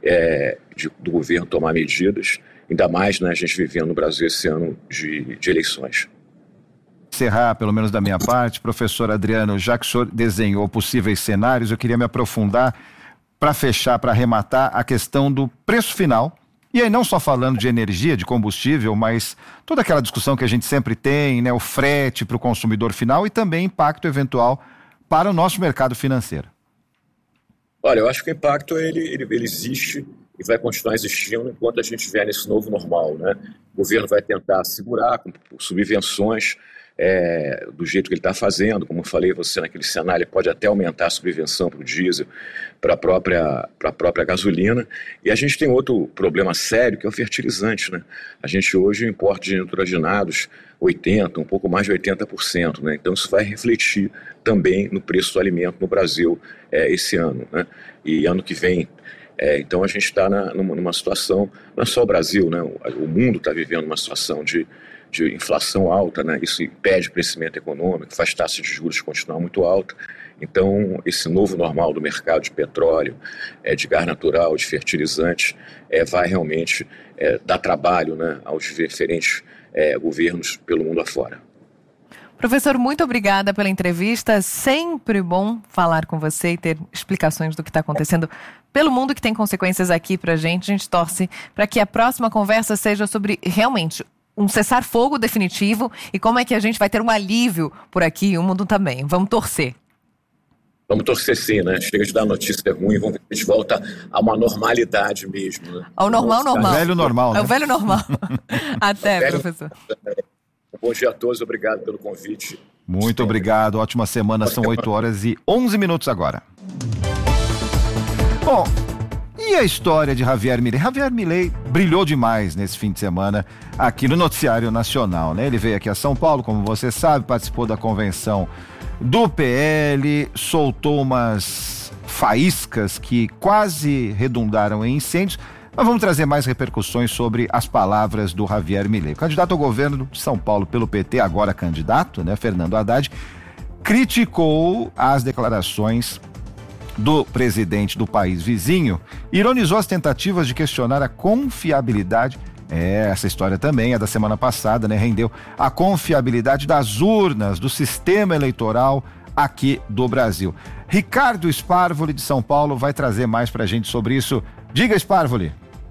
do governo tomar medidas, ainda mais, né, a gente vivendo no Brasil esse ano de eleições. Encerrar, pelo menos da minha parte, professor Adriano, já que o senhor desenhou possíveis cenários, eu queria me aprofundar para fechar, para arrematar a questão do preço final. E aí não só falando de energia, de combustível, mas toda aquela discussão que a gente sempre tem, né, o frete para o consumidor final e também impacto eventual para o nosso mercado financeiro. Olha, eu acho que o impacto ele existe e vai continuar existindo enquanto a gente estiver nesse novo normal, né? O governo vai tentar segurar com subvenções do jeito que ele está fazendo. Como eu falei, você naquele cenário ele pode até aumentar a subvenção para o diesel, para a própria gasolina. E a gente tem outro problema sério, que é o fertilizante, né? A gente hoje importa de nitrogênados 80%, um pouco mais de 80%, né? Então isso vai refletir também no preço do alimento no Brasil esse ano, né? E ano que vem. Então a gente está numa situação, não é só o Brasil, né? O mundo está vivendo uma situação de inflação alta, né? Isso impede o crescimento econômico, faz taxa de juros continuar muito alta. Então, esse novo normal do mercado de petróleo, de gás natural, de fertilizantes, vai realmente dar trabalho, né, aos diferentes governos pelo mundo afora. Professor, muito obrigada pela entrevista. Sempre bom falar com você e ter explicações do que está acontecendo pelo mundo, que tem consequências aqui para a gente torce para que a próxima conversa seja sobre realmente um cessar-fogo definitivo e como é que a gente vai ter um alívio por aqui e o mundo também. Vamos torcer. Vamos torcer sim, né? Chega de dar notícia ruim, vamos ver se a gente volta a uma normalidade mesmo, né? Ao normal. O velho normal, né? É o velho normal. Até, professor. Bom dia a todos, obrigado pelo convite. Muito obrigado, ótima semana, são 8h11 agora. Bom, e a história de Javier Milei? Javier Milei brilhou demais nesse fim de semana aqui no Noticiário Nacional, né? Ele veio aqui a São Paulo, como você sabe, participou da convenção do PL soltou umas faíscas que quase redundaram em incêndios. Mas vamos trazer mais repercussões sobre as palavras do Javier Milei. O candidato ao governo de São Paulo pelo PT, agora candidato, né, Fernando Haddad, criticou as declarações do presidente do país vizinho, ironizou as tentativas de questionar a confiabilidade. Essa história também é da semana passada, né? Rendeu a confiabilidade das urnas, do sistema eleitoral aqui do Brasil. Ricardo Sparvoli, de São Paulo, vai trazer mais pra gente sobre isso. Diga, Sparvoli.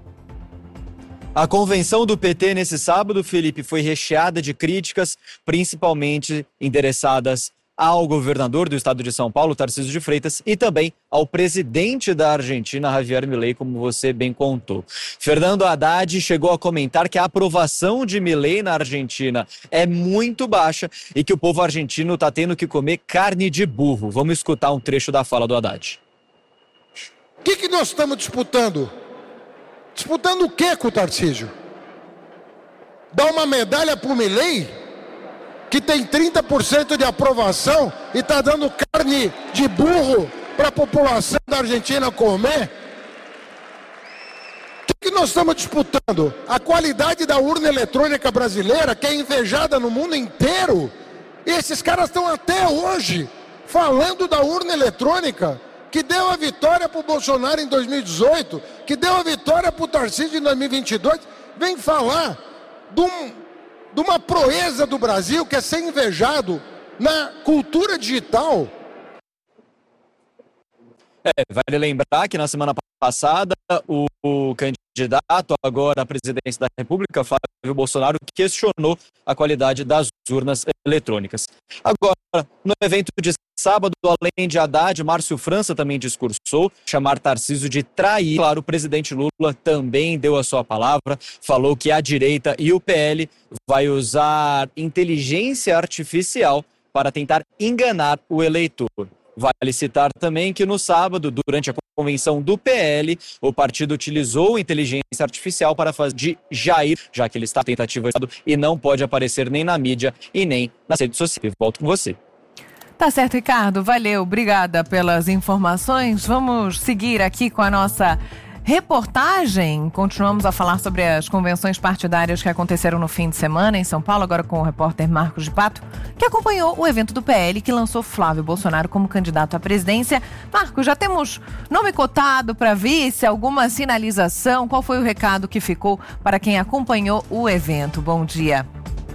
A convenção do PT nesse sábado, Felipe, foi recheada de críticas, principalmente endereçadas ao governador do estado de São Paulo, Tarcísio de Freitas, e também ao presidente da Argentina, Javier Milei, como você bem contou. Fernando Haddad chegou a comentar que a aprovação de Milei na Argentina é muito baixa e que o povo argentino está tendo que comer carne de burro. Vamos escutar um trecho da fala do Haddad. O que nós estamos disputando? Disputando o que com o Tarcísio? Dar uma medalha para o Milei, que tem 30% de aprovação e está dando carne de burro para a população da Argentina comer? O que nós estamos disputando? A qualidade da urna eletrônica brasileira, que é invejada no mundo inteiro. E esses caras estão até hoje falando da urna eletrônica, que deu a vitória para o Bolsonaro em 2018, que deu a vitória para o Tarcísio em 2022, vem falar de uma proeza do Brasil que é ser invejado na cultura digital. Vale lembrar que na semana passada o candidato agora à presidência da República, Flávio Bolsonaro, questionou a qualidade das urnas eletrônicas. Agora, no evento de sábado, além de Haddad, Márcio França também discursou, chamar Tarcísio de trair. Claro, o presidente Lula também deu a sua palavra, falou que a direita e o PL vai usar inteligência artificial para tentar enganar o eleitor. Vale citar também que no sábado, durante a convenção do PL, o partido utilizou inteligência artificial para fazer de Jair, já que ele está em tentativa e não pode aparecer nem na mídia e nem nas redes sociais. Volto com você. Tá certo, Ricardo. Valeu. Obrigada pelas informações. Vamos seguir aqui com a nossa reportagem. Continuamos a falar sobre as convenções partidárias que aconteceram no fim de semana em São Paulo, agora com o repórter Marcos de Pato, que acompanhou o evento do PL que lançou Flávio Bolsonaro como candidato à presidência. Marcos, já temos nome cotado para vice, alguma sinalização? Qual foi o recado que ficou para quem acompanhou o evento? Bom dia.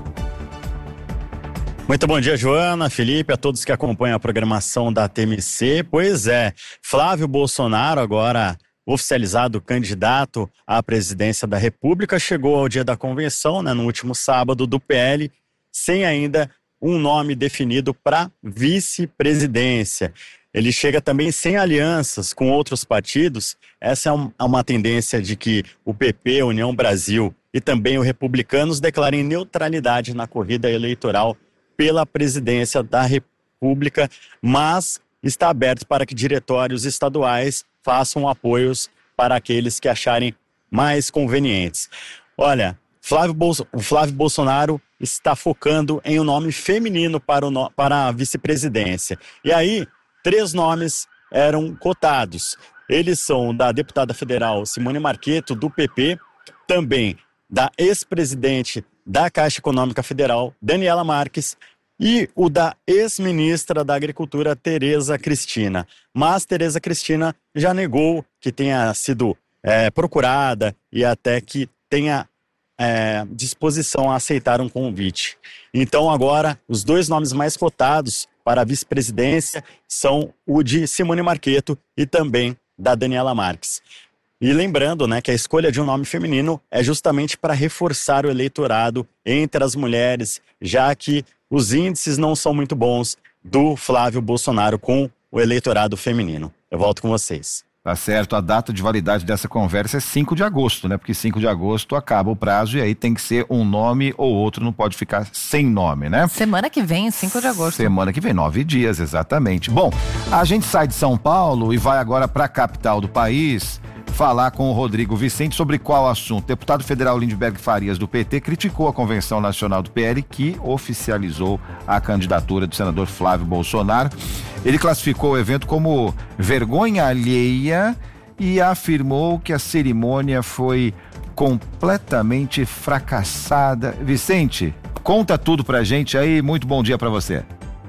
Muito bom dia, Joana, Felipe, a todos que acompanham a programação da TMC. Pois é, Flávio Bolsonaro, agora oficializado candidato à presidência da República, chegou ao dia da convenção, no último sábado, do PL, sem ainda um nome definido para vice-presidência. Ele chega também sem alianças com outros partidos. Essa é uma tendência de que o PP, União Brasil e também os republicanos declarem neutralidade na corrida eleitoral pela presidência da República, mas está aberto para que diretórios estaduais façam apoios para aqueles que acharem mais convenientes. Olha, o Flávio Bolsonaro está focando em um nome feminino para a vice-presidência. E aí, 3 nomes eram cotados. Eles são da deputada federal Simone Marqueto, do PP, também da ex-presidente da Caixa Econômica Federal, Daniela Marques, e o da ex-ministra da Agricultura, Tereza Cristina. Mas Tereza Cristina já negou que tenha sido procurada e até que tenha disposição a aceitar um convite. Então agora, os 2 nomes mais cotados para a vice-presidência são o de Simone Marqueto e também da Daniela Marques. E lembrando, que a escolha de um nome feminino é justamente para reforçar o eleitorado entre as mulheres, já que os índices não são muito bons do Flávio Bolsonaro com o eleitorado feminino. Eu volto com vocês. Tá certo, a data de validade dessa conversa é 5 de agosto, Porque 5 de agosto acaba o prazo e aí tem que ser um nome ou outro, não pode ficar sem nome, Semana que vem, 5 de agosto. Semana que vem, 9 dias, exatamente. Bom, a gente sai de São Paulo e vai agora para a capital do país falar com o Rodrigo Vicente sobre qual assunto. O deputado federal Lindbergh Farias, do PT, criticou a Convenção Nacional do PL, que oficializou a candidatura do senador Flávio Bolsonaro. Ele classificou o evento como vergonha alheia e afirmou que a cerimônia foi completamente fracassada. Vicente, conta tudo pra gente aí, muito bom dia pra você.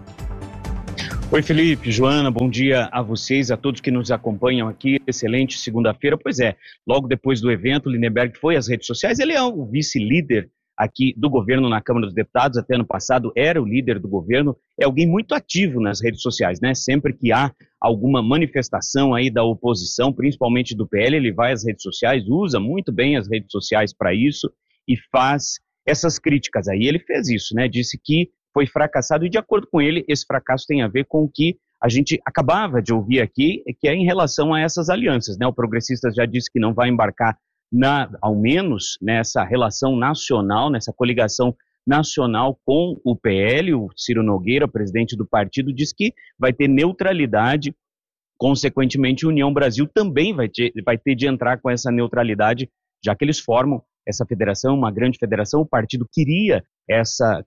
Oi, Felipe, Joana, bom dia a vocês, a todos que nos acompanham aqui. Excelente segunda-feira. Pois é, logo depois do evento, Lindbergh foi às redes sociais. Ele é o vice-líder aqui do governo na Câmara dos Deputados. Até ano passado era o líder do governo. É alguém muito ativo nas redes sociais, né? Sempre que há alguma manifestação aí da oposição, principalmente do PL, ele vai às redes sociais, usa muito bem as redes sociais para isso e faz essas críticas aí. Ele fez isso, né? Disse que foi fracassado, e de acordo com ele, esse fracasso tem a ver com o que a gente acabava de ouvir aqui, que é em relação a essas alianças, né? O Progressistas já disse que não vai embarcar, ao menos nessa relação nacional, nessa coligação nacional com o PL. O Ciro Nogueira, presidente do partido, disse que vai ter neutralidade, consequentemente União Brasil também vai ter de entrar com essa neutralidade, já que eles formam essa federação, uma grande federação. O partido queria essa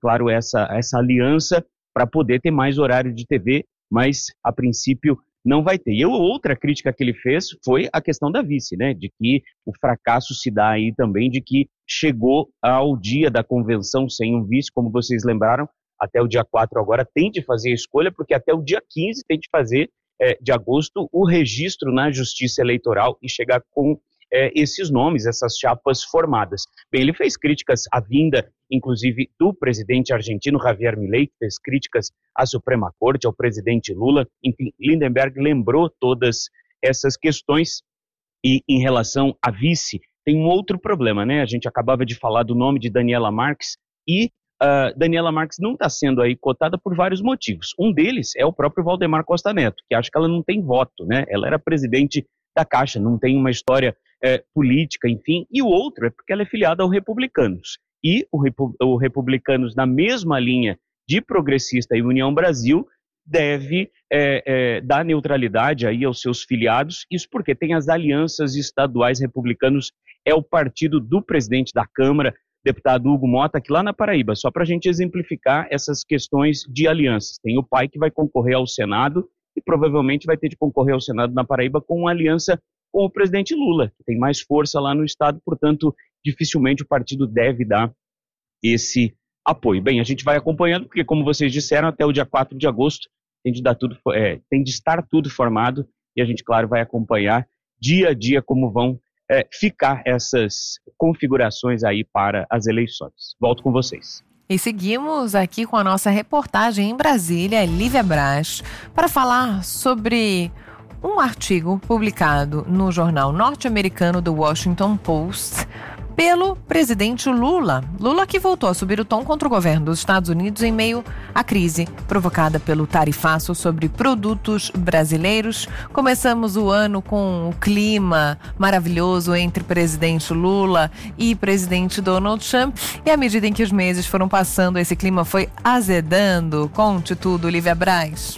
aliança para poder ter mais horário de TV, mas a princípio não vai ter. E outra crítica que ele fez foi a questão da vice, né? De que o fracasso se dá aí também, de que chegou ao dia da convenção sem um vice, como vocês lembraram, até o dia 4 agora tem de fazer a escolha, porque até o dia 15 tem de fazer, de agosto, o registro na Justiça Eleitoral e chegar com esses nomes, essas chapas formadas. Bem, ele fez críticas à vinda, inclusive, do presidente argentino Javier Milei, que fez críticas à Suprema Corte, ao presidente Lula. Enfim, Lindbergh lembrou todas essas questões. E em relação à vice, tem um outro problema, né? A gente acabava de falar do nome de Daniela Marques e Daniela Marques não está sendo aí cotada por vários motivos. Um deles é o próprio Valdemar Costa Neto, que acha que ela não tem voto, né? Ela era presidente da Caixa, não tem uma história política, enfim. E o outro é porque ela é filiada ao Republicanos. E o Republicanos, na mesma linha de Progressista e União Brasil, deve dar neutralidade aí aos seus filiados. Isso porque tem as alianças estaduais. Republicanos é o partido do presidente da Câmara, deputado Hugo Mota, aqui lá na Paraíba. Só para a gente exemplificar essas questões de alianças. Tem o pai que vai concorrer ao Senado e provavelmente vai ter de concorrer ao Senado na Paraíba com uma aliança com o presidente Lula, que tem mais força lá no estado, portanto, dificilmente o partido deve dar esse apoio. Bem, a gente vai acompanhando, porque, como vocês disseram, até o dia 4 de agosto tem de estar tudo formado, e a gente, claro, vai acompanhar dia a dia como vão ficar essas configurações aí para as eleições. Volto com vocês. E seguimos aqui com a nossa reportagem em Brasília, Lívia Braz, para falar sobre um artigo publicado no jornal norte-americano do Washington Post pelo presidente Lula. Lula que voltou a subir o tom contra o governo dos Estados Unidos em meio à crise provocada pelo tarifaço sobre produtos brasileiros. Começamos o ano com o clima maravilhoso entre presidente Lula e presidente Donald Trump. E à medida em que os meses foram passando, esse clima foi azedando. Conte tudo, Lívia Braz.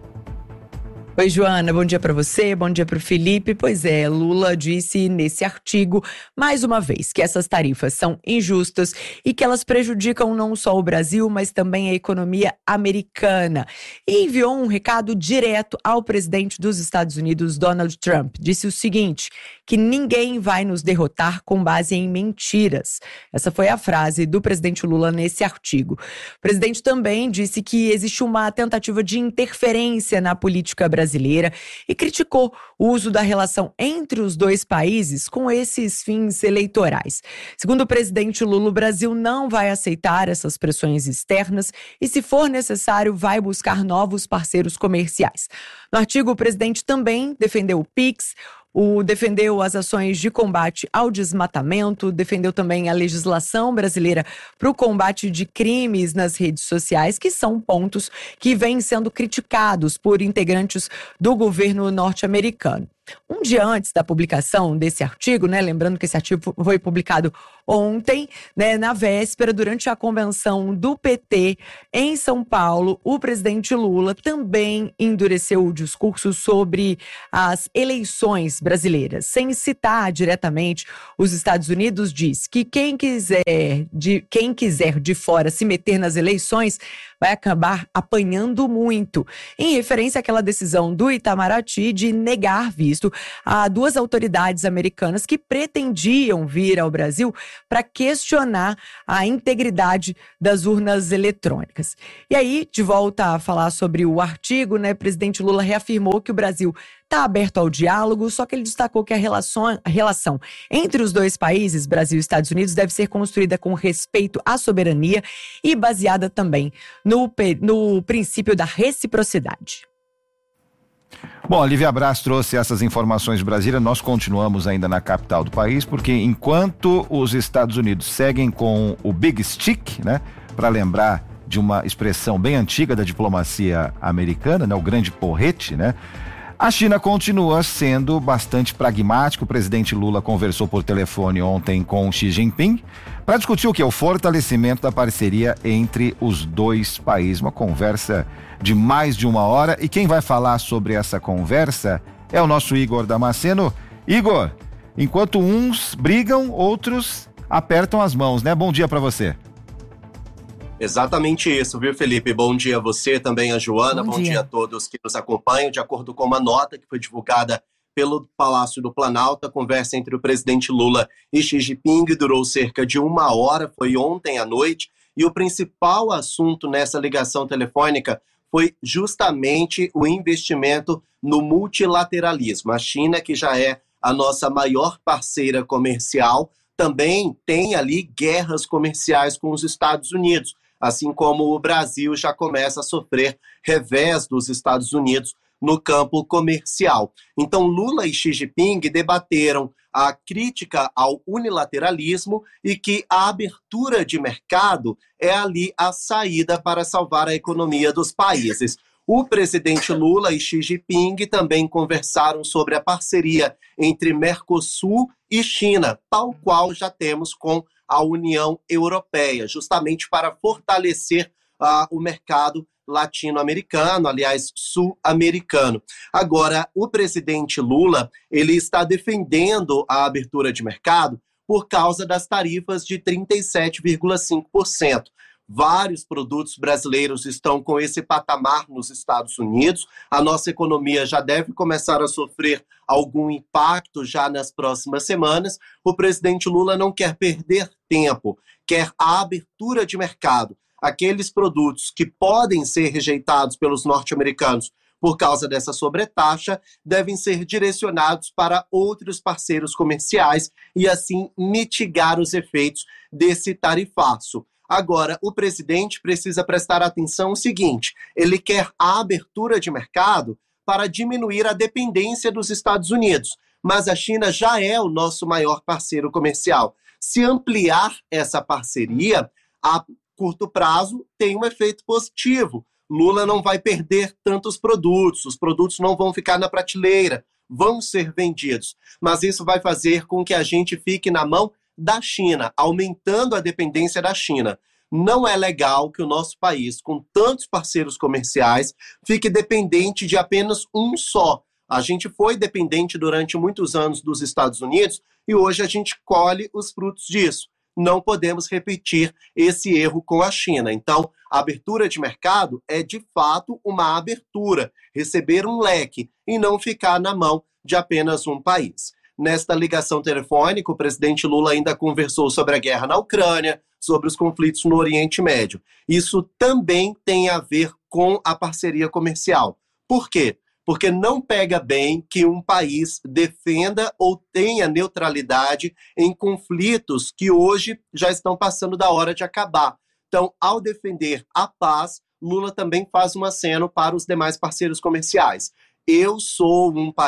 Oi, Joana, bom dia para você, bom dia para o Felipe. Pois é, Lula disse nesse artigo, mais uma vez, que essas tarifas são injustas e que elas prejudicam não só o Brasil, mas também a economia americana. E enviou um recado direto ao presidente dos Estados Unidos, Donald Trump. Disse o seguinte, que ninguém vai nos derrotar com base em mentiras. Essa foi a frase do presidente Lula nesse artigo. O presidente também disse que existe uma tentativa de interferência na política brasileira e criticou o uso da relação entre os dois países com esses fins eleitorais. Segundo o presidente Lula, o Brasil não vai aceitar essas pressões externas e, se for necessário, vai buscar novos parceiros comerciais. No artigo, o presidente também defendeu o PIX, defendeu as ações de combate ao desmatamento, defendeu também a legislação brasileira para o combate de crimes nas redes sociais, que são pontos que vêm sendo criticados por integrantes do governo norte-americano. Um dia antes da publicação desse artigo, né, lembrando que esse artigo foi publicado ontem, né, na véspera, durante a convenção do PT em São Paulo, o presidente Lula também endureceu o discurso sobre as eleições brasileiras. Sem citar diretamente os Estados Unidos, diz que quem quiser de fora se meter nas eleições vai acabar apanhando muito, em referência àquela decisão do Itamaraty de negar visto a duas autoridades americanas que pretendiam vir ao Brasil para questionar a integridade das urnas eletrônicas. E aí, de volta a falar sobre o artigo, né, o presidente Lula reafirmou que o Brasil está aberto ao diálogo, só que ele destacou que a relação entre os dois países, Brasil e Estados Unidos, deve ser construída com respeito à soberania e baseada também no princípio da reciprocidade. Bom, a Lívia Braz trouxe essas informações de Brasília. Nós continuamos ainda na capital do país, porque enquanto os Estados Unidos seguem com o Big Stick, né, para lembrar de uma expressão bem antiga da diplomacia americana, né, o grande porrete, né, a China continua sendo bastante pragmática. O presidente Lula conversou por telefone ontem com Xi Jinping para discutir o que é o fortalecimento da parceria entre os dois países. Uma conversa de mais de 1 hora, e quem vai falar sobre essa conversa é o nosso Igor Damasceno. Igor, enquanto uns brigam, outros apertam as mãos, né? Bom dia para você. Exatamente isso, viu, Felipe? Bom dia a você, também a Joana, bom dia a todos que nos acompanham. De acordo com uma nota que foi divulgada pelo Palácio do Planalto, a conversa entre o presidente Lula e Xi Jinping durou cerca de 1 hora, foi ontem à noite, e o principal assunto nessa ligação telefônica foi justamente o investimento no multilateralismo. A China, que já é a nossa maior parceira comercial, também tem ali guerras comerciais com os Estados Unidos, assim como o Brasil já começa a sofrer revés dos Estados Unidos no campo comercial. Então, Lula e Xi Jinping debateram a crítica ao unilateralismo e que a abertura de mercado é ali a saída para salvar a economia dos países. O presidente Lula e Xi Jinping também conversaram sobre a parceria entre Mercosul e China, tal qual já temos com a União Europeia, justamente para fortalecer o mercado latino-americano, aliás, sul-americano. Agora, o presidente Lula, ele está defendendo a abertura de mercado por causa das tarifas de 37,5%. Vários produtos brasileiros estão com esse patamar nos Estados Unidos. A nossa economia já deve começar a sofrer algum impacto já nas próximas semanas. O presidente Lula não quer perder tempo, quer a abertura de mercado. Aqueles produtos que podem ser rejeitados pelos norte-americanos por causa dessa sobretaxa devem ser direcionados para outros parceiros comerciais e assim mitigar os efeitos desse tarifaço. Agora, o presidente precisa prestar atenção no seguinte: ele quer a abertura de mercado para diminuir a dependência dos Estados Unidos, mas a China já é o nosso maior parceiro comercial. Se ampliar essa parceria, a curto prazo tem um efeito positivo. Lula não vai perder tantos produtos, os produtos não vão ficar na prateleira, vão ser vendidos. Mas isso vai fazer com que a gente fique na mão da China, aumentando a dependência da China. Não é legal que o nosso país, com tantos parceiros comerciais, fique dependente de apenas um só. A gente foi dependente durante muitos anos dos Estados Unidos e hoje a gente colhe os frutos disso. Não podemos repetir esse erro com a China. Então, a abertura de mercado é, de fato, uma abertura, receber um leque e não ficar na mão de apenas um país. Nesta ligação telefônica, o presidente Lula ainda conversou sobre a guerra na Ucrânia, sobre os conflitos no Oriente Médio. Isso também tem a ver com a parceria comercial. Por quê? Porque não pega bem que um país defenda ou tenha neutralidade em conflitos que hoje já estão passando da hora de acabar. Então, ao defender a paz, Lula também faz um aceno para os demais parceiros comerciais. Eu sou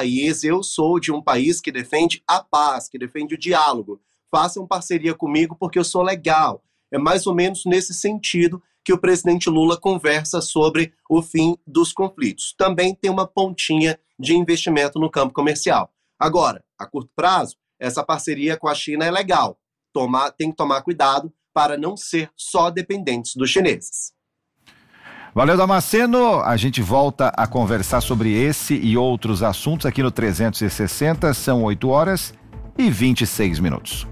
de um país que defende a paz, que defende o diálogo. Façam parceria comigo porque eu sou legal. É mais ou menos nesse sentido que o presidente Lula conversa sobre o fim dos conflitos. Também tem uma pontinha de investimento no campo comercial. Agora, a curto prazo, essa parceria com a China é legal. Tem que tomar cuidado para não ser só dependentes dos chineses. Valeu, Damasceno. A gente volta a conversar sobre esse e outros assuntos aqui no 360. São 8h26.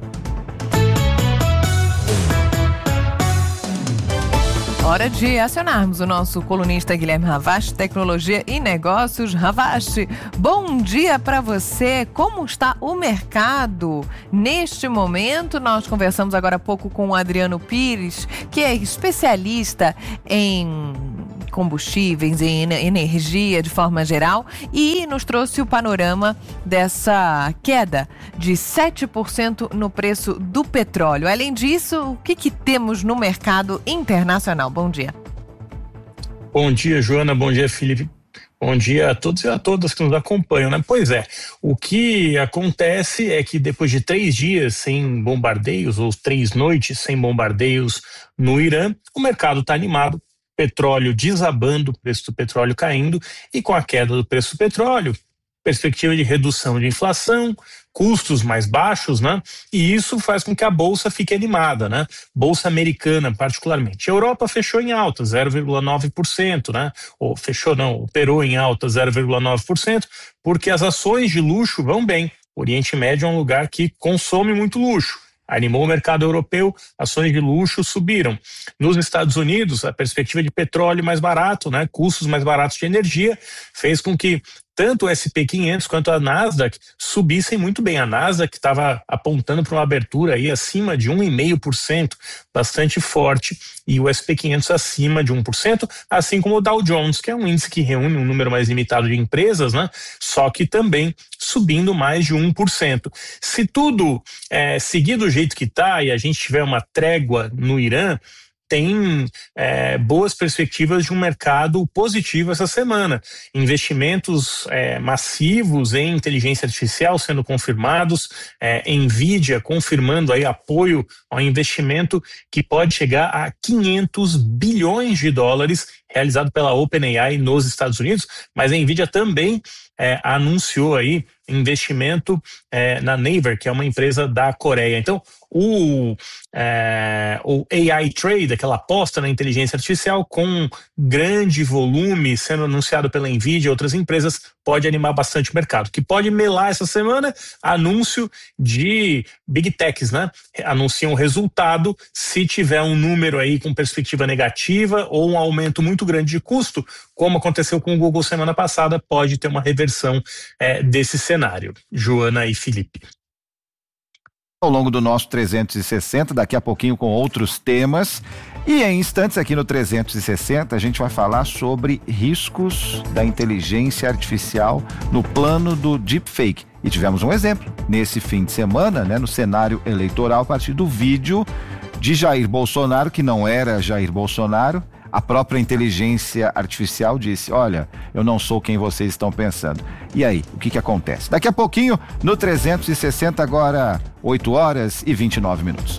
Hora de acionarmos o nosso colunista Guilherme Ravache, Tecnologia e Negócios. Ravache, bom dia para você. Como está o mercado neste momento? Nós conversamos agora há pouco com o Adriano Pires, que é especialista em combustíveis, em energia de forma geral, e nos trouxe o panorama dessa queda de 7% no preço do petróleo. Além disso, o que temos no mercado internacional? Bom dia. Bom dia, Joana. Bom dia, Felipe. Bom dia a todos e a todas que nos acompanham, né? Pois é, o que acontece é que depois de 3 dias sem bombardeios, ou 3 noites sem bombardeios no Irã, o mercado está animado. Petróleo desabando, o preço do petróleo caindo, e com a queda do preço do petróleo, perspectiva de redução de inflação, custos mais baixos, né? E isso faz com que a bolsa fique animada, né? Bolsa americana, particularmente. A Europa fechou em alta, 0,9%, né? Ou fechou não, operou em alta, 0,9%, porque as ações de luxo vão bem. O Oriente Médio é um lugar que consome muito luxo. Animou o mercado europeu, ações de luxo subiram. Nos Estados Unidos, a perspectiva de petróleo mais barato, né, custos mais baratos de energia, fez com que tanto o S&P 500 quanto a Nasdaq subissem muito bem. A Nasdaq estava apontando para uma abertura aí acima de 1,5%, bastante forte, e o S&P 500 acima de 1%, assim como o Dow Jones, que é um índice que reúne um número mais limitado de empresas, né? Só que também subindo mais de 1%. Se tudo seguir do jeito que está e a gente tiver uma trégua no Irã, tem boas perspectivas de um mercado positivo essa semana. Investimentos massivos em inteligência artificial sendo confirmados, Nvidia confirmando aí apoio ao investimento que pode chegar a 500 bilhões de dólares realizado pela OpenAI nos Estados Unidos, mas a Nvidia também anunciou aí investimento na Naver, que é uma empresa da Coreia. Então, o AI Trade, aquela aposta na inteligência artificial com grande volume sendo anunciado pela Nvidia e outras empresas, pode animar bastante o mercado. Que pode melar essa semana, anúncio de Big Techs, né? Anunciam resultado, se tiver um número aí com perspectiva negativa ou um aumento muito grande de custo, como aconteceu com o Google semana passada, pode ter uma reversão desse cenário. Joana e Felipe. Ao longo do nosso 360, daqui a pouquinho com outros temas. E em instantes aqui no 360 a gente vai falar sobre riscos da inteligência artificial no plano do deepfake. E tivemos um exemplo nesse fim de semana, né, no cenário eleitoral, a partir do vídeo de Jair Bolsonaro, que não era Jair Bolsonaro. A própria inteligência artificial disse: olha, eu não sou quem vocês estão pensando. E aí, o que acontece? Daqui a pouquinho, no 360, agora 8h29.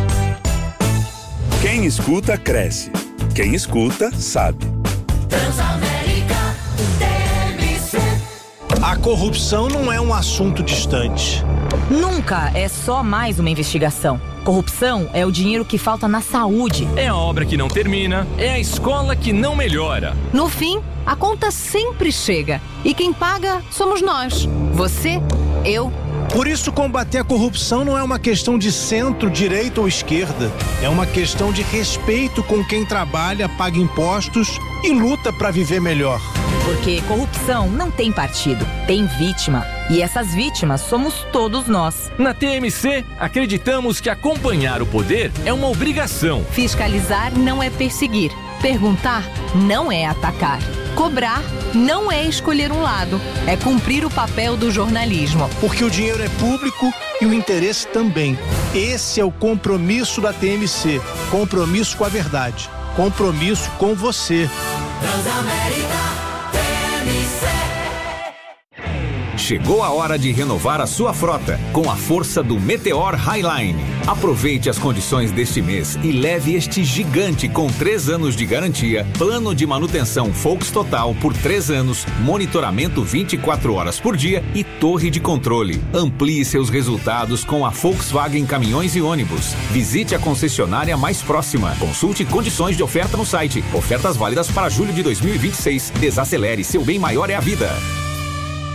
Quem escuta, cresce. Quem escuta, sabe. Transamérica TMC. A corrupção não é um assunto distante. Nunca é só mais uma investigação. Corrupção é o dinheiro que falta na saúde. É a obra que não termina, é a escola que não melhora. No fim, a conta sempre chega. E quem paga somos nós. Você, eu. Por isso, combater a corrupção não é uma questão de centro, direita ou esquerda. É uma questão de respeito com quem trabalha, paga impostos e luta para viver melhor. Porque corrupção não tem partido, tem vítima. E essas vítimas somos todos nós. Na TMC, acreditamos que acompanhar o poder é uma obrigação. Fiscalizar não é perseguir. Perguntar não é atacar. Cobrar não é escolher um lado. É cumprir o papel do jornalismo. Porque o dinheiro é público e o interesse também. Esse é o compromisso da TMC. Compromisso com a verdade. Compromisso com você. Transamérica TMC. Chegou a hora de renovar a sua frota com a força do Meteor Highline. Aproveite as condições deste mês e leve este gigante com 3 anos de garantia, plano de manutenção Volks Total por 3 anos, monitoramento 24 horas por dia e torre de controle. Amplie seus resultados com a Volkswagen Caminhões e Ônibus. Visite a concessionária mais próxima. Consulte condições de oferta no site. Ofertas válidas para julho de 2026. Desacelere, seu bem maior é a vida.